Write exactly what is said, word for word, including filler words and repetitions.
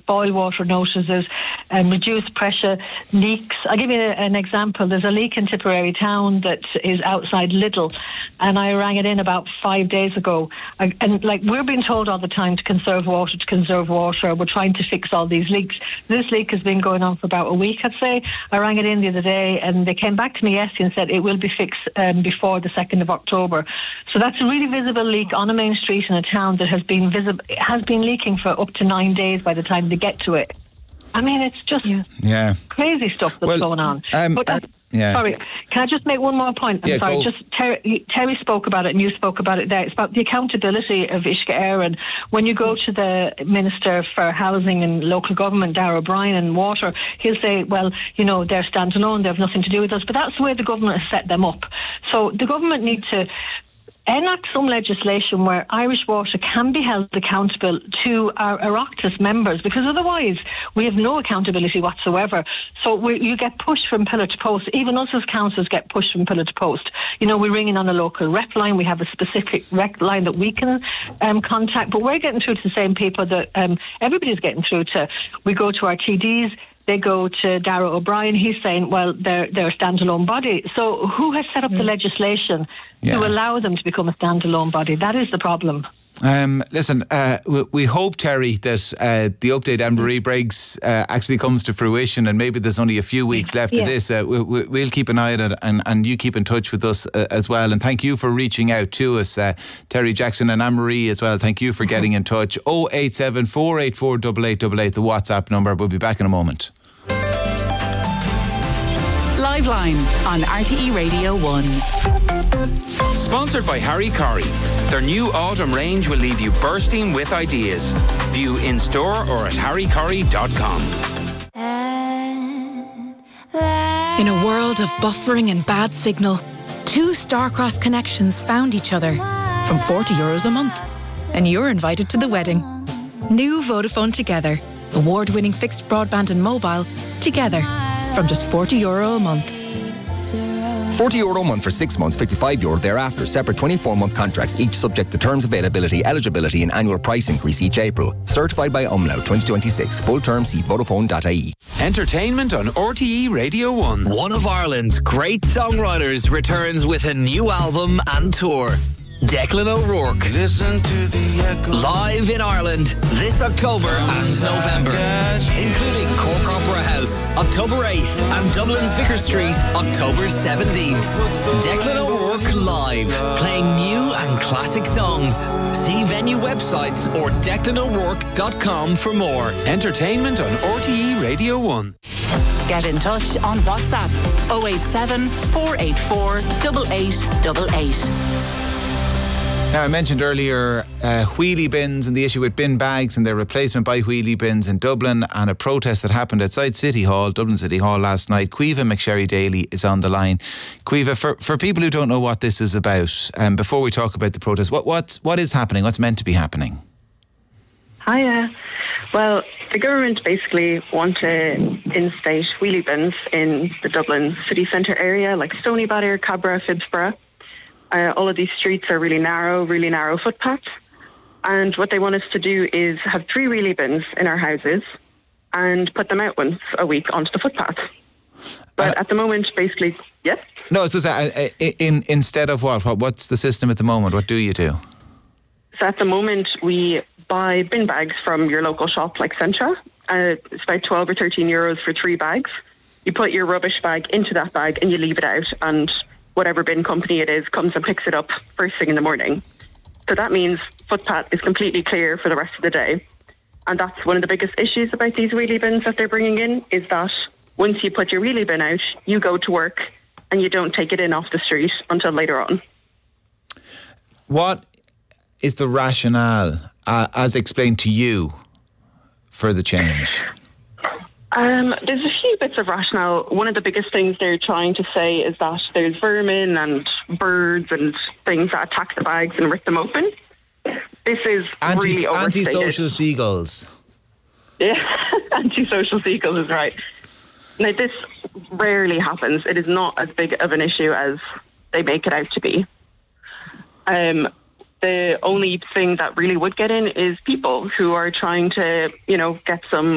boil water notices, and reduced pressure leaks. I'll give you an example. There's a leak in Tipperary town that is outside Lidl, and I rang it in about five days ago. I, and like we're being told all the time to conserve water, to conserve water. We're trying to fix all these leaks. This leak has been going on for about a week, I'd say. I rang it in the other day, and they came back to me yesterday and said it will be fixed um, before the second of October. So that's a really visible leak on a main street in a town that has been visible, has been leaking for up to nine days by the time they get to it. I mean, it's just yeah. crazy stuff that's well, going on. Um, but uh, yeah. Sorry, can I just make one more point? I'm yeah, sorry, go. just Terry, Terry spoke about it and you spoke about it there. It's about the accountability of Uisce Éireann. When you go to the Minister for Housing and Local Government, Darragh O'Brien, and Water, he'll say, well, you know, they're standalone, they have nothing to do with us. But that's the way the government has set them up. So the government need to enact some legislation where Irish Water can be held accountable to our Oireachtas members, because otherwise we have no accountability whatsoever. So we, you get pushed from pillar to post. Even us as councillors get pushed from pillar to post. You know, we ring in on a local rep line. We have a specific rep line that we can um, contact, but we're getting through to the same people that um, everybody's getting through to. We go to our T Ds. They go to Darragh O'Brien. He's saying, well, they're, they're a standalone body. So who has set up the legislation yeah. to allow them to become a standalone body? That is the problem. Um, listen, uh, we, we hope, Terry, that uh, the update Anne-Marie Briggs uh, actually comes to fruition, and maybe there's only a few weeks left yeah. of this. Uh, we, we, we'll keep an eye on it, and, and you keep in touch with us uh, as well. And thank you for reaching out to us, uh, Terry Jackson and Anne-Marie as well. Thank you for mm-hmm. getting in touch. oh eight seven, four eight four, eight eight eight eight, the WhatsApp number. We'll be back in a moment. Liveline on R T E Radio one. Sponsored by Harry Corrie. Their new autumn range will leave you bursting with ideas. View in store or at harry corrie dot com. In a world of buffering and bad signal, two Starcross connections found each other from forty euros a month. And you're invited to the wedding. New Vodafone Together. Award-winning fixed broadband and mobile together from just forty euro a month. forty euro a month for six months, fifty-five euro thereafter. Separate twenty-four month contracts, each subject to terms, availability, eligibility and annual price increase each April. Certified by Umlaut twenty twenty-six. Full term, see vodafone dot I E. Entertainment on R T E Radio one. One of Ireland's great songwriters returns with a new album and tour. Declan O'Rourke. Listen to the echo. Live in Ireland this October and November, including Cork Opera House October eighth and Dublin's Vicar Street October seventeenth. Declan O'Rourke live, playing new and classic songs. See venue websites or declan o'rourke dot com for more. Entertainment on R T E Radio one. Get in touch on WhatsApp oh eight seven, four eight four, eight eight eight eight. Now, I mentioned earlier uh, wheelie bins and the issue with bin bags and their replacement by wheelie bins in Dublin, and a protest that happened outside City Hall, Dublin City Hall last night. Caoimhe McSherry Daly is on the line. Caoimhe, for, for people who don't know what this is about, um, before we talk about the protest, what what's, what is happening? What's meant to be happening? Hiya. Well, the government basically want to instate wheelie bins in the Dublin city centre area, like Stoneybatter, Cabra, Phibsborough. Uh, all of these streets are really narrow, really narrow footpaths. And what they want us to do is have three wheelie bins in our houses and put them out once a week onto the footpath. But uh, at the moment, basically, yes? No, it's just, uh, in, instead of what? what? What's the system at the moment? What do you do? So at the moment, we buy bin bags from your local shop like Centra. Uh, it's about twelve or thirteen euros for three bags. You put your rubbish bag into that bag and you leave it out, and whatever bin company it is comes and picks it up first thing in the morning. So that means footpath is completely clear for the rest of the day. And that's one of the biggest issues about these wheelie bins that they're bringing in, is that once you put your wheelie bin out, you go to work and you don't take it in off the street until later on. What is the rationale, uh, as explained to you, for the change? Um, there's a few bits of rationale. One of the biggest things they're trying to say is that there's vermin and birds and things that attack the bags and rip them open. This is Anti- really overstated. Anti-social seagulls. Yeah, anti-social seagulls is right. Now, this rarely happens. It is not as big of an issue as they make it out to be. Um, the only thing that really would get in is people who are trying to, you know, get some